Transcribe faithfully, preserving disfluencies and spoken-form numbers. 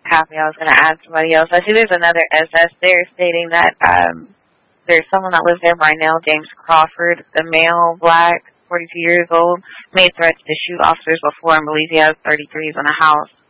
happy I was going to add somebody else. I see there's another S S there stating that um, there's someone that lives there by now, James Crawford, the male, black, forty-two years old, made threats to shoot officers before and believes he has thirty-threes in a house.